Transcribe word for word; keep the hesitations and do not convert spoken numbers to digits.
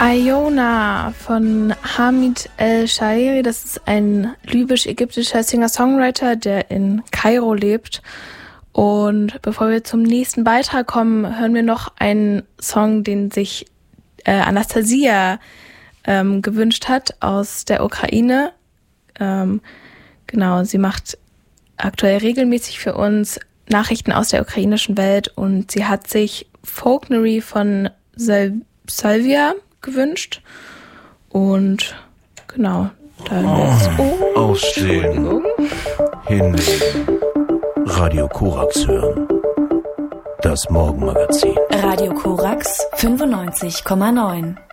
Iona von Hamid El-Shaeri, das ist ein libysch-ägyptischer Singer-Songwriter, der in Kairo lebt. Und bevor wir zum nächsten Beitrag kommen, hören wir noch einen Song, den sich äh, Anastasia ähm, gewünscht hat aus der Ukraine. Ähm, genau, sie macht aktuell regelmäßig für uns Nachrichten aus der ukrainischen Welt und sie hat sich Folknery von Sal- Salvia gewünscht. Und genau, dann jetzt oh, aufstehen, hinlegen, Radio Korax hören. Das Morgenmagazin. Radio Korax fünfundneunzig Komma neun.